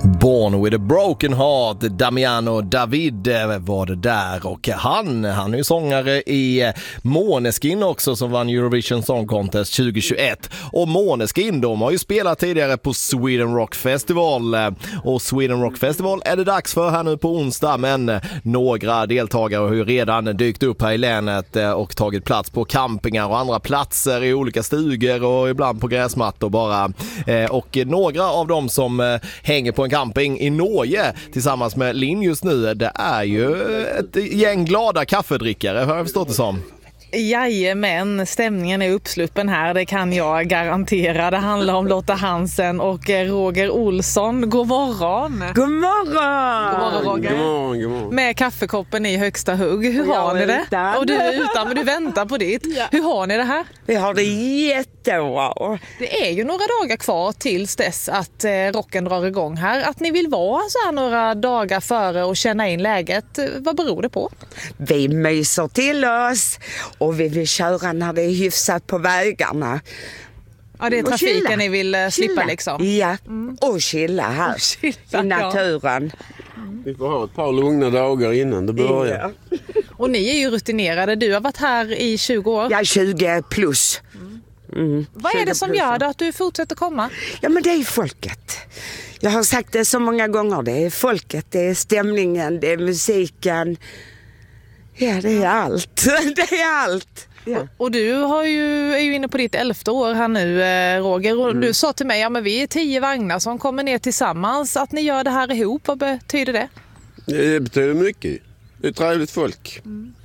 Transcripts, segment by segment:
Born with a broken heart, Damiano David var det där, och han är ju sångare i Måneskin också, som vann Eurovision Song Contest 2021. Och Måneskin, de har ju spelat tidigare på Sweden Rock Festival, och Sweden Rock Festival är det dags för här nu på onsdag, men några deltagare har ju redan dykt upp här i länet och tagit plats på campingar och andra platser i olika stugor och ibland på gräsmattor bara. Och några av dem som hänger på en camping i Norge tillsammans med Linn just nu, det är ju ett gäng glada kaffedrickare, har jag förstått det som. Jajamän, stämningen är uppsluppen här, det kan jag garantera. Det handlar om Lotta Hansen och Roger Olsson. God morgon! God morgon! God morgon, Roger. God morgon, god morgon. Med kaffekoppen i högsta hugg. Hur har ni det? Utan. Och du är utan, men du väntar på ditt. Ja. Hur har ni det här? Vi har det jättebra. Det är ju några dagar kvar tills dess att rocken drar igång här. Att ni vill vara så här några dagar före och känna in läget, vad beror det på? Vi myser till oss och vi vill köra när det är hyfsat på vägarna. Ja, det är trafiken chilla. Ni vill slippa Chilla. liksom. Ja, och chilla här Chilla, i naturen. Vi får ha ett par lugna dagar innan det börjar. Ja. Och ni är ju rutinerade. Du har varit här i 20 år. Jag är 20 plus. Vad är det som gör det att du fortsätter komma? Ja, men det är folket. Jag har sagt det så många gånger. Det är folket, det är stämningen, det är musiken. Ja, det är allt. Det är allt. Ja. Och du är ju inne på ditt 11:e år här nu, Roger. Och du sa till mig, ja men vi är 10 vagnar som kommer ner tillsammans. Att ni gör det här ihop, vad betyder det? Det betyder mycket. Det är trevligt folk.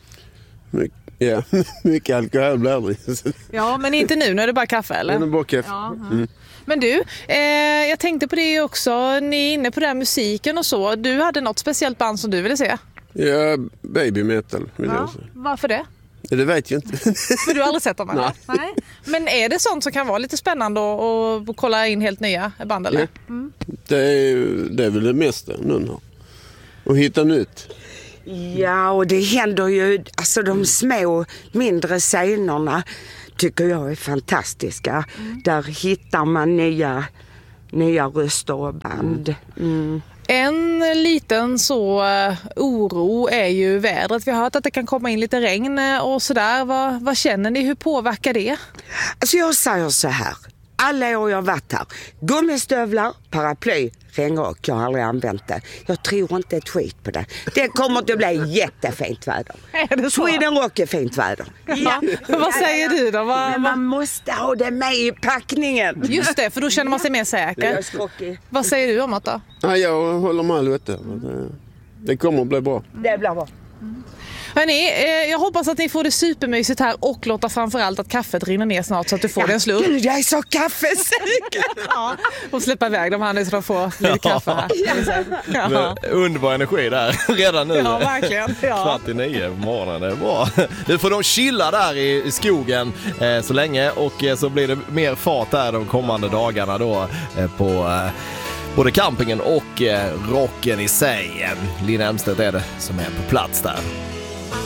Mycket alkohol blir det. Ja, men inte nu är det bara kaffe, eller? Det är bara kaffe. Ja. Men du, jag tänkte på det också. Ni är inne på den här musiken och så. Du hade något speciellt band som du ville se? Ja, baby metal vill jag säga. Varför det? Det vet jag inte. För du har aldrig sett dem, eller? Nej. Men är det sånt som kan vara lite spännande och kolla in helt nya band, eller? Ja. Det är väl det mesta nu här. Och hitta nytt. Ja, och det händer ju, alltså de små, mindre scenerna tycker jag är fantastiska. Där hittar man nya röster och band. En liten oro är ju vädret. Vi har hört att det kan komma in lite regn och sådär. Vad känner ni? Hur påverkar det? Alltså jag säger så här. Alla år jag har varit här. Gummistövlar, paraply, regnrock. Jag har aldrig använt det. Jag tror inte ett skit på det. Det kommer att bli jättefint väder. Är det så? Sweden Rock är fint väder. Ja. Vad säger du då? Men man måste ha det med i packningen. Just det, för då känner man sig mer säker. Vad säger du om det? Ja, jag håller med Lotta. Det kommer att bli bra. Det blir bra. Hörrni, jag hoppas att ni får det supermysigt här och låta framförallt att kaffet rinner ner snart så att du får en slurp. Gud, jag är så kaffesugen. Ja, och släppa iväg de här nu så de får lite kaffe här. Ja. Underbar energi där redan nu. Ja, verkligen. Ja. 8:45 på morgonen, det är bra. Nu får de chilla där i skogen så länge, och så blir det mer fart där de kommande dagarna då på både campingen och rocken i sig. Linn Emstedt är det som är på plats där.